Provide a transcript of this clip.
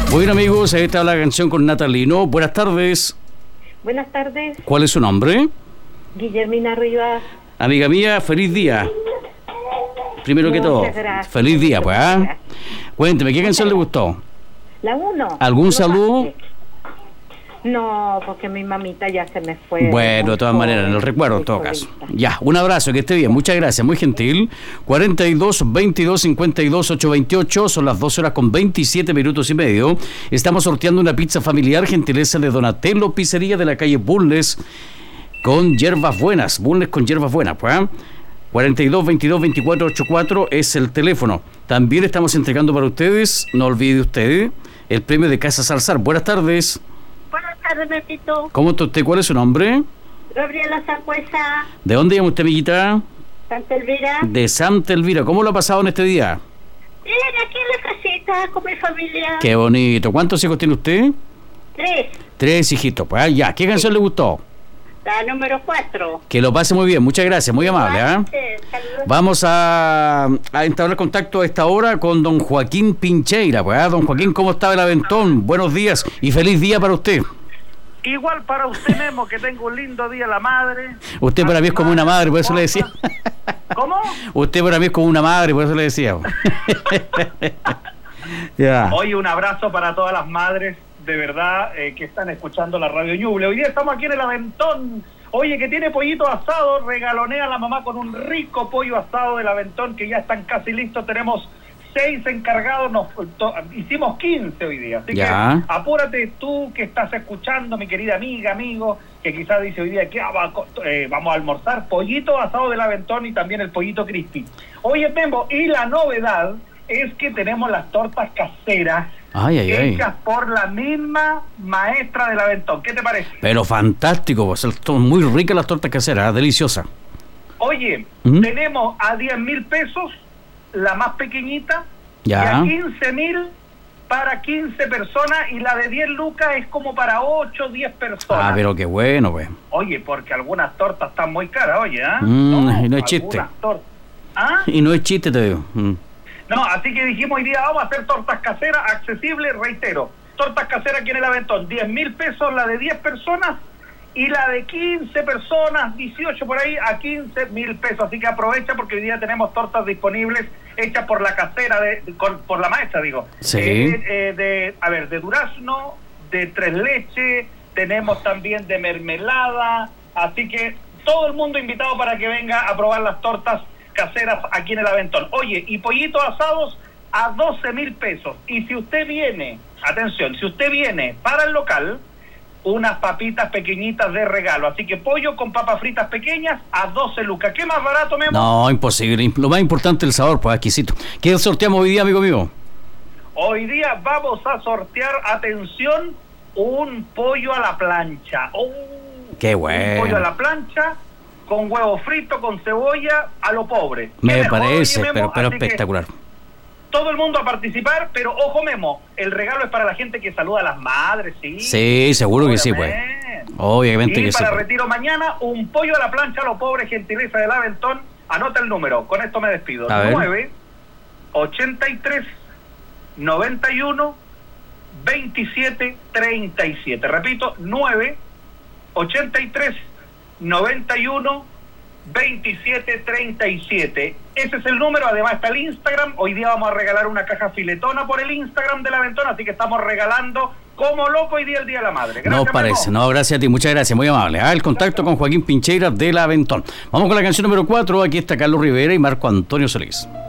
Bueno, amigos, ahí está la canción con Natalino. Buenas tardes. Buenas tardes. ¿Cuál es su nombre? Guillermina Rivas. Amiga mía, feliz día. Primero que todo, gracias. feliz día, pues. Cuénteme, ¿qué canción le gustó? La 1. ¿Algún saludo? No, porque mi mamita ya se me fue. Bueno, de todas maneras, en el recuerdo, en todo caso. Ya, un abrazo, que esté bien, muchas gracias, muy gentil. 42 22 52 828, son las 12 horas con 27 minutos y medio. Estamos sorteando una pizza familiar, gentileza de Donatello Pizzería de la calle Bulnes, con hierbas buenas, Bulnes con hierbas buenas, pues. 42 22 24 84 es el teléfono. También estamos entregando para ustedes, no olvide usted, el premio de Casa Salsar. Buenas tardes. Buenas tardes, Betito. ¿Cómo está usted? ¿Cuál es su nombre? Gabriela Sangüesa. ¿De dónde llama usted, amiguita? Santa Elvira. De Santa Elvira. ¿Cómo lo ha pasado en este día? Bien, aquí en la casita con mi familia. Qué bonito. ¿Cuántos hijos tiene usted? 3. 3 hijitos. Pues ya. ¿Qué canción le gustó? La número 4. Que lo pase muy bien. Muchas gracias. Muy amable. Vamos a entablar contacto a esta hora con don Joaquín Pincheira. Pues, don Joaquín, ¿cómo está el Aventón? Buenos días y feliz día para usted. Igual para usted mismo, que tenga un lindo día la madre. Usted para mí es como una madre, por eso le decía. ¿Cómo? Usted para mí es como una madre, por eso le decía. Ya. Oye, un abrazo para todas las madres, de verdad, que están escuchando la Radio Ñuble. Hoy día estamos aquí en el Aventón. Oye, que tiene pollito asado, regalonea a la mamá con un rico pollo asado del Aventón, que ya están casi listos. Tenemos 6 encargados, hicimos 15 hoy día. Así ya. Que apúrate tú que estás escuchando, mi querida amiga, amigo, que quizás dice hoy día que vamos a almorzar pollito asado del Aventón y también el pollito crispy. Oye, Membo, y la novedad es que tenemos las tortas caseras. Hechas por la misma maestra del Aventón. ¿Qué te parece? Pero fantástico, pues, son muy ricas las tortas caseras, deliciosas. Oye, tenemos a 10.000 pesos la más pequeñita, ya. Y a 15.000 para 15 personas, y la de 10 lucas es como para 8 o 10 personas. Ah, pero qué bueno, pues. Oye, porque algunas tortas están muy caras, oye, ¿ah? Y no es chiste. ¿Ah? Y no es chiste, te digo. No, así que dijimos hoy día vamos a hacer tortas caseras accesibles, reitero. Tortas caseras aquí en el Aventón, 10.000 pesos la de 10 personas, y la de 15 personas, 18 por ahí, a 15.000 pesos. Así que aprovecha, porque hoy día tenemos tortas disponibles hechas por la casera, por la maestra, digo. Sí. De durazno, de 3 leches, tenemos también de mermelada. Así que todo el mundo invitado para que venga a probar las tortas caseras aquí en el Aventón. Oye, y pollitos asados a 12.000 pesos. Y si usted viene, atención, si usted viene para el local, unas papitas pequeñitas de regalo. Así que pollo con papas fritas pequeñas a 12 lucas. ¿Qué más barato, Memo? No, imposible. Lo más importante es el sabor, pues, exquisito. ¿Qué sorteamos hoy día, amigo mío? Hoy día vamos a sortear, atención, un pollo a la plancha. ¡Qué bueno! Un pollo a la plancha con huevo frito, con cebolla, a lo pobre. Me parece, oye, Memo, pero espectacular. Todo el mundo a participar, pero ojo, Memo, el regalo es para la gente que saluda a las madres, ¿sí? Sí, seguro que sí, pues. Obviamente que sí. Y para retiro mañana, un pollo a la plancha a lo pobre, gentileza del Aventón. Anota el número, con esto me despido. 9 83 91 27 37. Repito, 9 83 91 2737. Ese es el número. Además está el Instagram. Hoy día vamos a regalar una caja filetona por el Instagram del Aventón, así que estamos regalando como loco hoy día, el Día de la Madre. Gracias, no parece, no, gracias a ti, muchas gracias, muy amable. El contacto con Joaquín Pincheira del Aventón. Vamos con la canción número 4. Aquí está Carlos Rivera y Marco Antonio Solís.